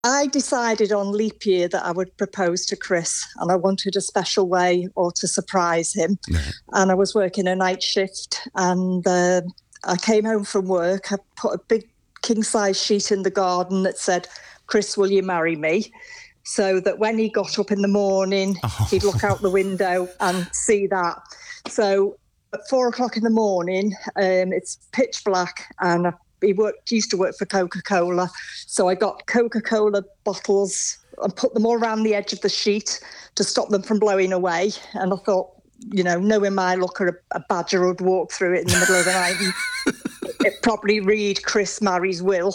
I decided on leap year that I would propose to Chris, and I wanted a special way or to surprise him. Right. And I was working a night shift, and I came home from work. I put a big king-size sheet in the garden that said, "Chris, will you marry me?" So that when he got up in the morning, he'd look out the window and see that. So at 4:00 in the morning, it's pitch black, and he used to work for Coca-Cola. So I got Coca-Cola bottles and put them all around the edge of the sheet to stop them from blowing away. And I thought, knowing my luck, a badger would walk through it in the middle of the night and it'd probably read "Chris marries Will."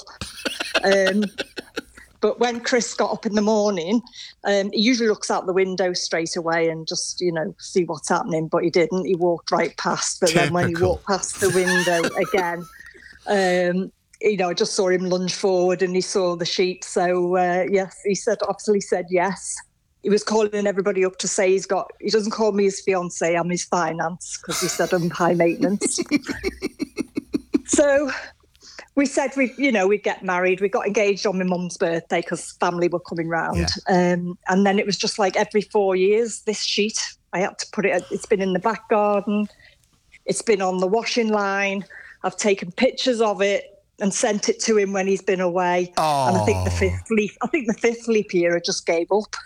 But when Chris got up in the morning, he usually looks out the window straight away and just, see what's happening. But he didn't. He walked right past. But then when he walked past the window again, I just saw him lunge forward and he saw the sheet. So, yes, he obviously said yes. He was calling everybody up to say he doesn't call me his fiancée, I'm his finance, because he said I'm high maintenance. So we said we'd get married. We got engaged on my mum's birthday because family were coming round. Yeah. And then it was just like every 4 years, this sheet, I had to put it, it's been in the back garden. It's been on the washing line. I've taken pictures of it and sent it to him when he's been away. Oh. And I think the fifth leap year I just gave up.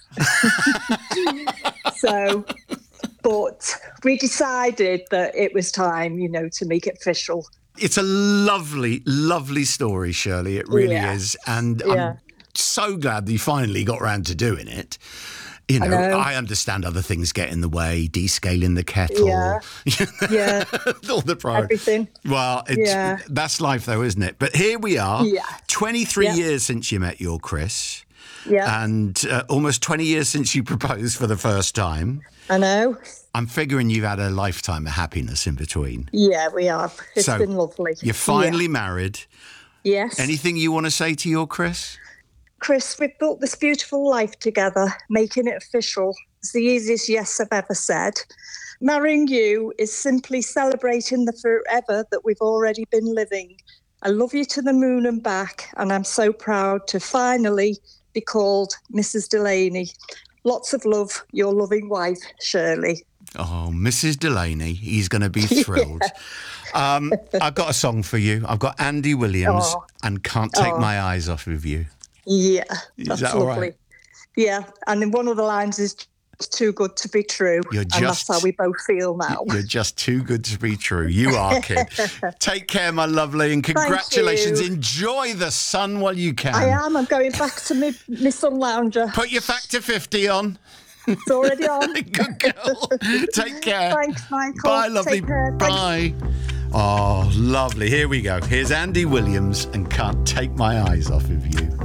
But we decided that it was time, to make it official. It's a lovely, lovely story, Shirley. It really is. And I'm so glad that you finally got around to doing it. I understand other things get in the way, descaling the kettle. Yeah. All the priorities. Everything. Well, that's life though, isn't it? But here we are, 23 years since you met your Chris. Yeah. And almost 20 years since you proposed for the first time. I know. I'm figuring you've had a lifetime of happiness in between. Yeah, we have. It's been lovely. You're finally married. Yes. Anything you want to say to your Chris? Chris, we've built this beautiful life together. Making it official is the easiest yes I've ever said. Marrying you is simply celebrating the forever that we've already been living. I love you to the moon and back, and I'm so proud to finally be called Mrs. Delaney. Lots of love, your loving wife, Shirley. Oh, Mrs. Delaney, he's going to be thrilled. I've got a song for you. I've got Andy Williams and Can't Take My Eyes Off of You. Yeah, that's that lovely. All right? Yeah, and then one of the lines is too good to be true. And that's how we both feel now. You're just too good to be true. You are, kid. Take care, my lovely, and congratulations. Enjoy the sun while you can. I am. I'm going back to my sun lounger. Put your Factor 50 on. It's already on. Good girl. Take care. Thanks, Michael. Bye, lovely. Bye. Oh, lovely. Here we go. Here's Andy Williams and Can't Take My Eyes Off of You.